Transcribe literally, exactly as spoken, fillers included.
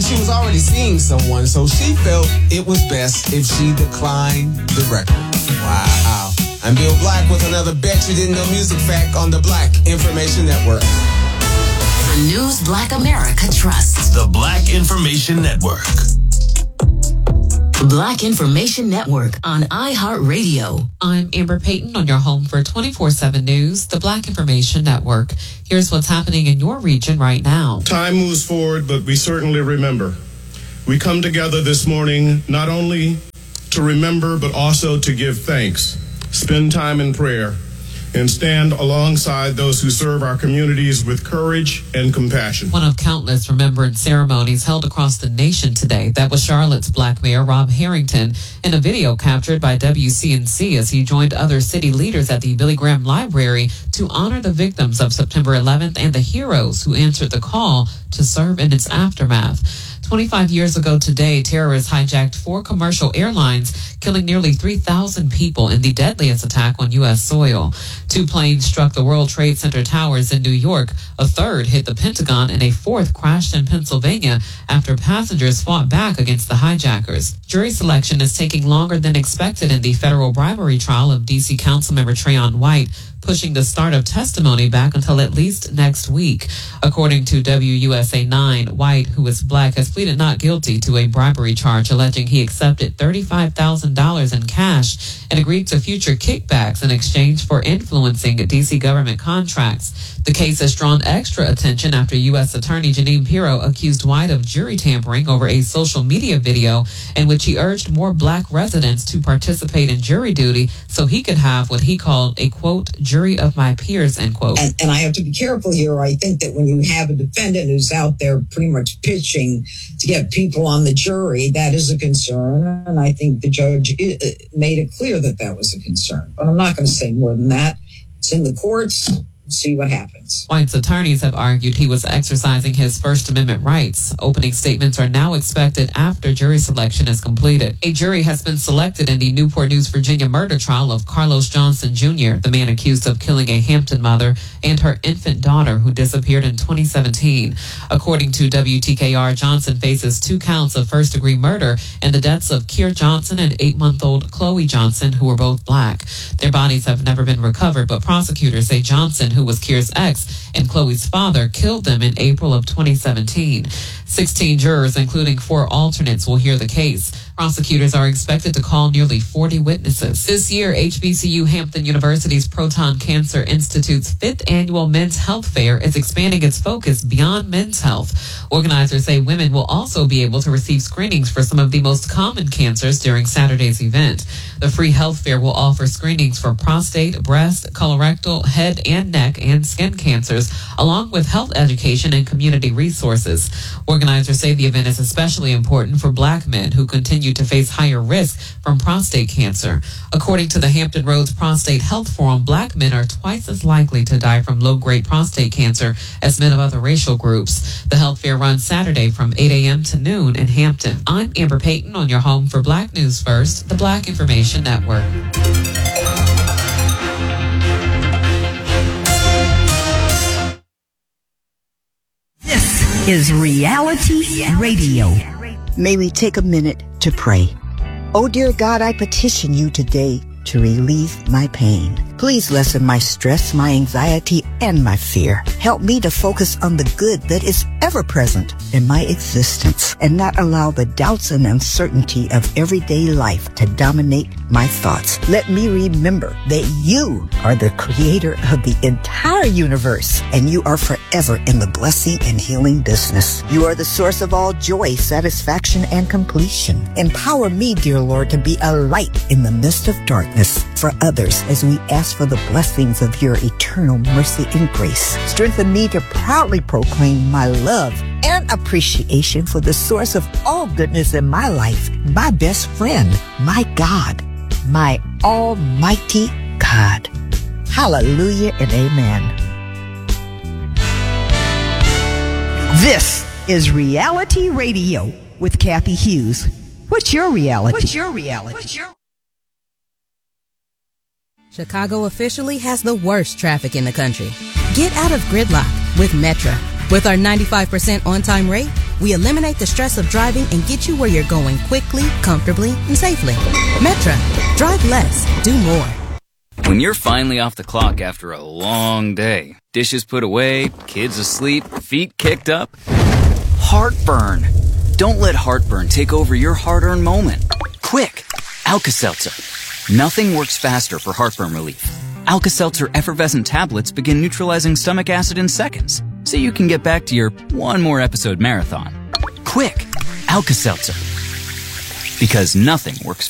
and she was already seeing someone, so she felt it was best if she declined the record. Wow. I'm Bill Black with another Bet You Didn't Know Music Fact on the Black Information Network. The news Black America trusts. The Black Information Network. Black Information Network on iHeartRadio. I'm Amber Payton on your home for twenty-four seven News, the Black Information Network. Here's what's happening in your region right now. Time moves forward, but we certainly remember. We come together this morning not only to remember, but also to give thanks, spend time in prayer, and stand alongside those who serve our communities with courage and compassion. One of countless remembrance ceremonies held across the nation today. That was Charlotte's Black Mayor Rob Harrington in a video captured by W C N C as he joined other city leaders at the Billy Graham Library to honor the victims of September eleventh and the heroes who answered the call to serve in its aftermath. twenty-five years ago today, terrorists hijacked four commercial airlines, killing nearly three thousand people in the deadliest attack on U S soil. Two planes struck the World Trade Center towers in New York. A third hit the Pentagon, and a fourth crashed in Pennsylvania after passengers fought back against the hijackers. Jury selection is taking longer than expected in the federal bribery trial of D C Councilmember Trayon White, pushing the start of testimony back until at least next week. According to W U S A nine, White, who is Black, has pleaded not guilty to a bribery charge alleging he accepted thirty-five thousand dollars in cash and agreed to future kickbacks in exchange for influencing D C government contracts. The case has drawn extra attention after U S Attorney Jeanine Pirro accused White of jury tampering over a social media video in which he urged more Black residents to participate in jury duty so he could have what he called a, quote, jury of my peers, end quote. And, and I have to be careful here. I think that when you have a defendant who's out there pretty much pitching to get people on the jury, that is a concern. And I think the judge made it clear that that was a concern. But I'm not going to say more than that. It's in the courts. See what happens. White's attorneys have argued he was exercising his First Amendment rights. Opening statements are now expected after jury selection is completed. A jury has been selected in the Newport News, Virginia murder trial of Carlos Johnson Junior, the man accused of killing a Hampton mother and her infant daughter who disappeared in twenty seventeen. According to W T K R, Johnson faces two counts of first-degree murder and the deaths of Keir Johnson and eight-month-old Chloe Johnson, who were both Black. Their bodies have never been recovered, but prosecutors say Johnson, who who was Keir's ex and Chloe's father, killed them in April of twenty seventeen. sixteen jurors, including four alternates, will hear the case. Prosecutors are expected to call nearly forty witnesses. This year, H B C U Hampton University's Proton Cancer Institute's fifth annual Men's Health Fair is expanding its focus beyond men's health. Organizers say women will also be able to receive screenings for some of the most common cancers during Saturday's event. The free health fair will offer screenings for prostate, breast, colorectal, head and neck, and skin cancers, along with health education and community resources. Organizers say the event is especially important for Black men who continue to face higher risk from prostate cancer. According to the Hampton Roads Prostate Health Forum, Black men are twice as likely to die from low-grade prostate cancer as men of other racial groups. The health fair runs Saturday from eight a.m. to noon in Hampton. I'm Amber Payton on your home for Black News First, the Black Information Network. This is Reality Radio. May we take a minute to pray. Oh, dear God, I petition you today to relieve my pain. Please lessen my stress, my anxiety, and my fear. Help me to focus on the good that is ever present in my existence and not allow the doubts and uncertainty of everyday life to dominate my thoughts. Let me remember that you are the creator of the entire universe and you are forever in the blessing and healing business. You are the source of all joy, satisfaction, and completion. Empower me, dear Lord, to be a light in the midst of darkness for others as we ask for the blessings of your eternal mercy and grace. Strengthen me to proudly proclaim my love and appreciation for the source of all goodness in my life, my best friend, my God, my almighty God. Hallelujah and amen. This is Reality Radio with Kathy Hughes. What's your reality? What's your reality? What's your Chicago officially has the worst traffic in the country. Get out of gridlock with Metra. With our ninety-five percent on-time rate, We eliminate the stress of driving and get you where you're going quickly, comfortably, and safely. Metra. Drive less. Do more. When you're finally off the clock after a long day, dishes put away, kids asleep, feet kicked up, heartburn. Don't let heartburn take over your hard-earned moment. Quick, Alka-Seltzer. Nothing works faster for heartburn relief. Alka-Seltzer effervescent tablets begin neutralizing stomach acid in seconds, so you can get back to your one more episode marathon. Quick, Alka-Seltzer. Because nothing works